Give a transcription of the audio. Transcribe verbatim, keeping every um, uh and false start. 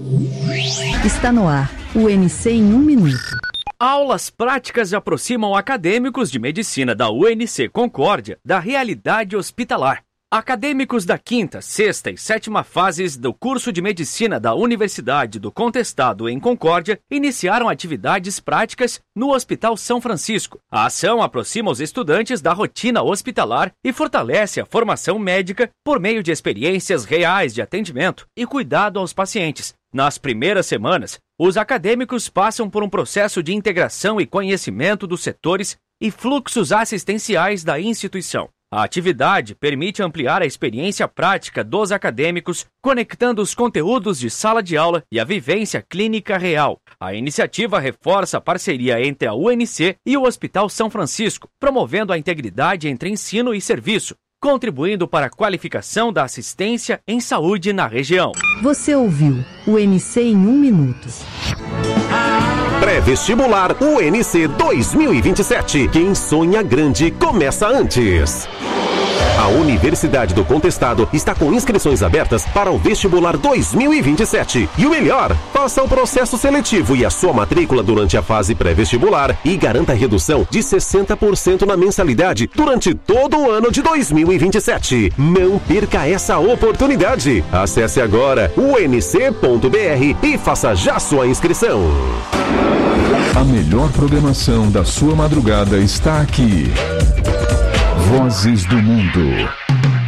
Está no ar, o U N C em um minuto. Aulas práticas aproximam acadêmicos de medicina da U N C Concórdia da realidade hospitalar. Acadêmicos da quinta, sexta e sétima fases do curso de medicina da Universidade do Contestado em Concórdia iniciaram atividades práticas no Hospital São Francisco. A ação aproxima os estudantes da rotina hospitalar e fortalece a formação médica por meio de experiências reais de atendimento e cuidado aos pacientes. Nas primeiras semanas, os acadêmicos passam por um processo de integração e conhecimento dos setores e fluxos assistenciais da instituição. A atividade permite ampliar a experiência prática dos acadêmicos, conectando os conteúdos de sala de aula e a vivência clínica real. A iniciativa reforça a parceria entre a U N C e o Hospital São Francisco, promovendo a integridade entre ensino e serviço, contribuindo para a qualificação da assistência em saúde na região. Você ouviu o U N C em um minuto. Pré-vestibular U N C dois mil e vinte e sete. Quem sonha grande começa antes. A Universidade do Contestado está com inscrições abertas para o vestibular dois mil e vinte e sete. E o melhor, faça o processo seletivo e a sua matrícula durante a fase pré-vestibular e garanta redução de sessenta por cento na mensalidade durante todo o ano de dois mil e vinte e sete. Não perca essa oportunidade. Acesse agora u n c ponto b r e faça já sua inscrição. A melhor programação da sua madrugada está aqui. Vozes do Mundo.